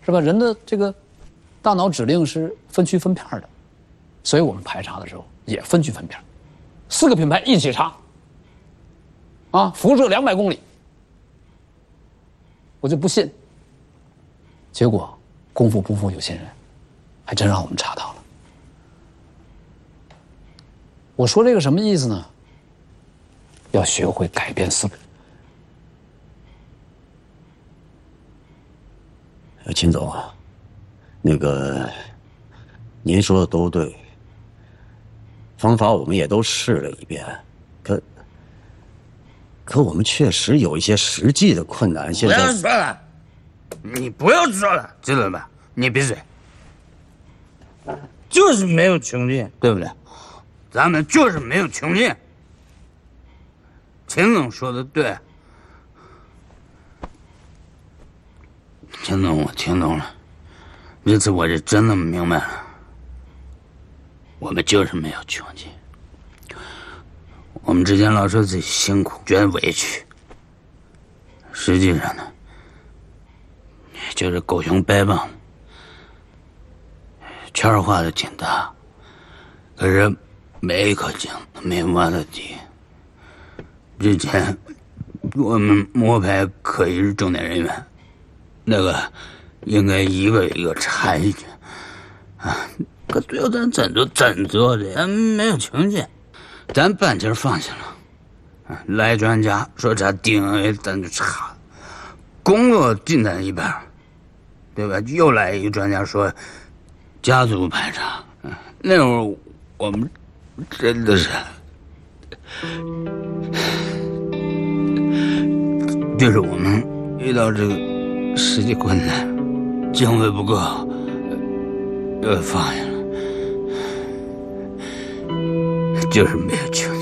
是吧？人的这个大脑指令是分区分片的，所以我们排查的时候也分区分片，4个品牌一起查，啊，辐射200公里，我就不信。结果功夫不负有心人，还真让我们查到了。我说这个什么意思呢？要学会改变思维。 秦总啊，那个您说的都对，方法我们也都试了一遍，可我们确实有一些实际的困难。现在不要说了，你不要说了，知道吧？你闭嘴。就是没有穷尽，对不对？咱们就是没有穷尽。秦总说的对，秦总，我听懂了，这次我是真的明白了，我们就是没有穷尽。我们之前老说自己辛苦，觉得委屈，实际上呢，就是狗熊掰棒，圈儿画的挺大，可是每一颗井都没挖到底。之前我们摸排可疑重点人员，那个应该一个一个查进去啊。可最后咱怎做的？咱没有穷尽，咱半截放下了。来专家说查 DNA， 咱就查，工作进展一半，对吧？又来一个专家说家族排查，那会儿我们真的是，就是我们遇到这个实际困难，经费不够，又放下了，就是没有穷